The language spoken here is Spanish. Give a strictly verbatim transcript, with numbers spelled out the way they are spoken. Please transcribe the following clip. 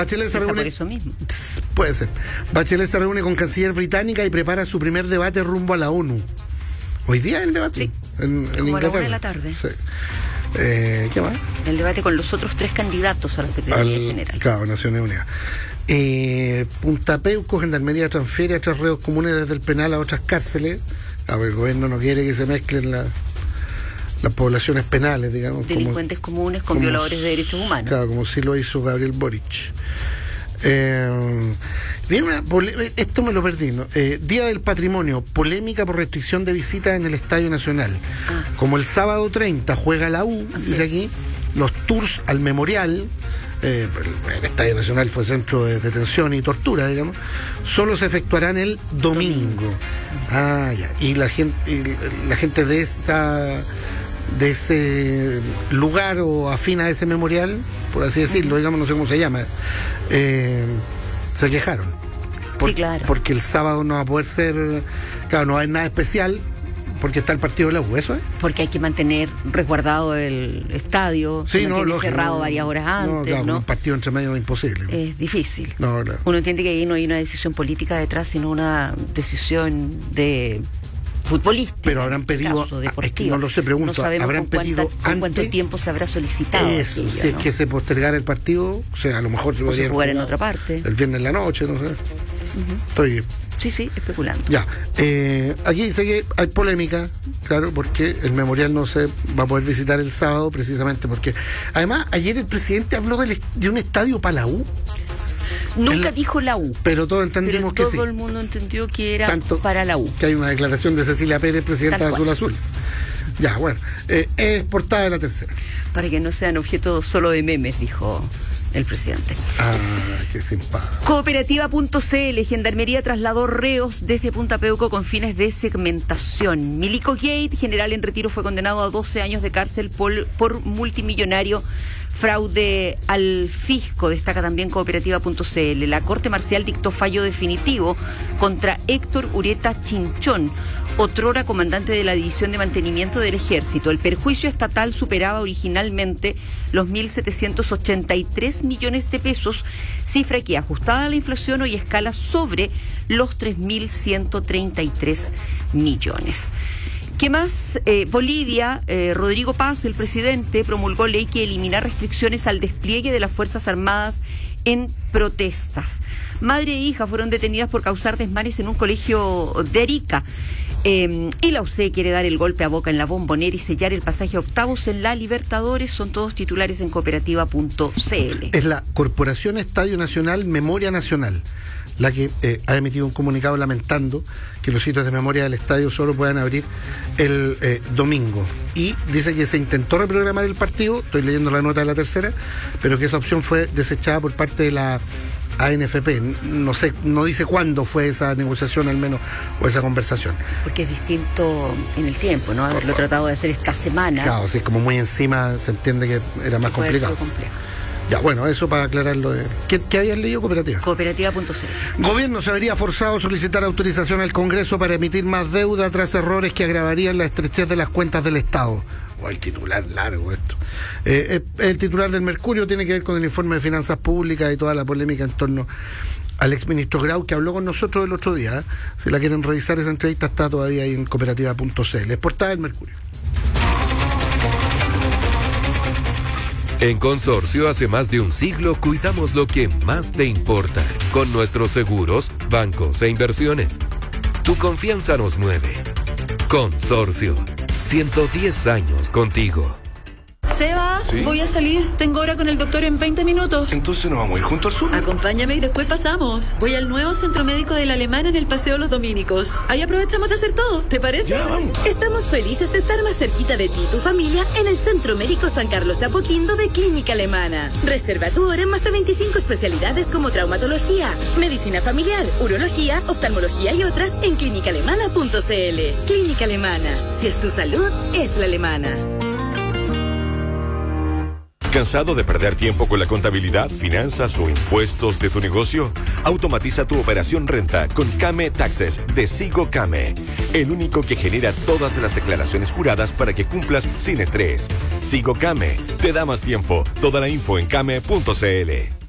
Bachelet se reúne, por eso mismo. Puede ser. Bachelet se reúne con canciller británica y prepara su primer debate rumbo a la ONU. Hoy día es el debate. Sí. En, en Como a la Inglaterra. una de la tarde. Sí. Eh, ¿Qué más? El debate con los otros tres candidatos a la Secretaría Al, General. Claro, Naciones Unidas. Eh, Punta Peuco, Gendarmería transfiere a tres reos comunes desde el penal a otras cárceles. A ver, el gobierno no quiere que se mezclen la, las poblaciones penales, digamos. Delincuentes como, comunes con como, violadores de derechos humanos. Claro, como sí lo hizo Gabriel Boric. Eh, bien, una pole- esto me lo perdí, ¿no? Eh, Día del Patrimonio, polémica por restricción de visitas en el Estadio Nacional. Ah. Como el sábado treinta juega la U, Así dice es. aquí, los tours al memorial, eh, el, el Estadio Nacional fue centro de detención y tortura, digamos, solo se efectuarán el domingo. domingo. Ah, ya. Y la gente, y la gente de esa de ese lugar o afín a ese memorial, por así decirlo, digamos, no sé cómo se llama, eh, se quejaron. Por, Sí, claro. Porque el sábado no va a poder ser, claro, no va a haber nada especial, porque está el partido de la U, ¿eso es? Porque hay que mantener resguardado el estadio, Sí, se no, mantiene lógico, cerrado no, varias horas no, antes, claro, ¿no? un partido entre medio es imposible. Es difícil. No, claro. Uno entiende que ahí no hay una decisión política detrás, sino una decisión de futbolística. Pero habrán en este pedido, caso, es que deportiva. no lo sé, pregunto, No sabemos ¿habrán con cuánta- pedido con cuánto antes? tiempo se habrá solicitado. Eso, aquello, si es ¿no? que se postergara el partido, o sea, a lo mejor se O se podría jugar en jugar otra parte. el viernes en la noche, no sé. Estoy. Sí, sí, especulando. Ya, eh, aquí dice que hay polémica, claro, porque el memorial no se va a poder visitar el sábado, precisamente porque, además, ayer el presidente habló del est- de un estadio para la U, Nunca el- dijo la U, pero todos pero entendimos que todo sí, el mundo entendió que era Tanto- para la U. que hay una declaración de Cecilia Pérez, presidenta de Tal Azul cual. Azul. Ya, bueno, eh, es portada de la tercera. Para que no sean objeto solo de memes, dijo el presidente. Ah, qué simpático. Cooperativa punto c l, Gendarmería trasladó reos desde Punta Peuco con fines de segmentación. Milico Gate, general en retiro, fue condenado a doce años de cárcel por, por multimillonario fraude al fisco, destaca también Cooperativa punto c l. La Corte Marcial dictó fallo definitivo contra Héctor Ureta Chinchón, otrora comandante de la División de Mantenimiento del Ejército. El perjuicio estatal superaba originalmente los mil setecientos ochenta y tres millones de pesos, cifra que, ajustada a la inflación, hoy escala sobre los tres mil ciento treinta y tres millones. ¿Qué más? Eh, Bolivia, eh, Rodrigo Paz, el presidente, promulgó ley que elimina restricciones al despliegue de las Fuerzas Armadas en protestas. Madre e hija fueron detenidas por causar desmanes en un colegio de Arica. Eh, y la U C quiere dar el golpe a Boca en la Bombonera y sellar el pasaje a octavos en la Libertadores. Son todos titulares en cooperativa punto c l. Es la Corporación Estadio Nacional Memoria Nacional la que eh, ha emitido un comunicado lamentando que los sitios de memoria del estadio solo puedan abrir el eh, domingo. Y dice que se intentó reprogramar el partido, estoy leyendo la nota de la tercera, pero que esa opción fue desechada por parte de la A N F P. No sé, no dice cuándo fue esa negociación al menos, o esa conversación. Porque es distinto en el tiempo, ¿no? Haberlo tratado de hacer esta semana. Claro, si es como muy encima, se entiende que era más puede haber complicado. sido complejo. Ya, bueno, eso para aclararlo. De... ¿Qué, ¿Qué habías leído, Cooperativa? Cooperativa punto c l. Gobierno se vería forzado a solicitar autorización al Congreso para emitir más deuda tras errores que agravarían la estrechez de las cuentas del Estado. O el titular largo esto. Eh, eh, el titular del Mercurio tiene que ver con el informe de finanzas públicas y toda la polémica en torno al exministro Grau, que habló con nosotros el otro día. Si la quieren revisar, esa entrevista está todavía ahí en cooperativa punto c l. Es portada del Mercurio. En Consorcio, hace más de un siglo, cuidamos lo que más te importa. Con nuestros seguros, bancos e inversiones. Tu confianza nos mueve. Consorcio. ciento diez años contigo. Seba, ¿Sí? voy a salir. Tengo hora con el doctor en veinte minutos. Entonces nos vamos a ir junto al sur. Acompáñame y después pasamos. Voy al nuevo centro médico de la Alemana en el Paseo Los Dominicos. Ahí aprovechamos de hacer todo. ¿Te parece? Ya, vamos. Estamos felices de estar más cerquita de ti y tu familia en el Centro Médico San Carlos de Apoquindo de Clínica Alemana. Reserva tu hora en más de veinticinco especialidades como traumatología, medicina familiar, urología, oftalmología y otras en clínica alemana punto c l. Clínica Alemana. Si es tu salud, es la alemana. ¿Cansado de perder tiempo con la contabilidad, finanzas o impuestos de tu negocio? Automatiza tu operación renta con Came Taxes de Sigo Came, el único que genera todas las declaraciones juradas para que cumplas sin estrés. Sigo Came, te da más tiempo. Toda la info en came punto c l.